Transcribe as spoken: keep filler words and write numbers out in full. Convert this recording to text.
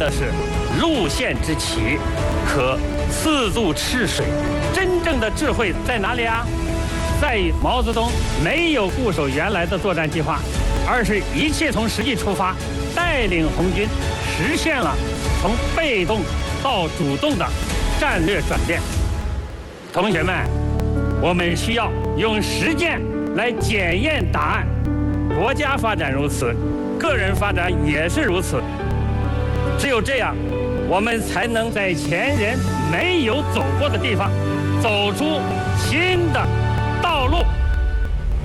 的是路线之奇，可四足赤水。真正的智慧在哪里啊？在于毛泽东没有固守原来的作战计划，而是一切从实际出发，带领红军实现了从被动到主动的战略转变。同学们，我们需要用实践来检验答案。国家发展如此，个人发展也是如此。只有这样，我们才能在前人没有走过的地方，走出新的道路。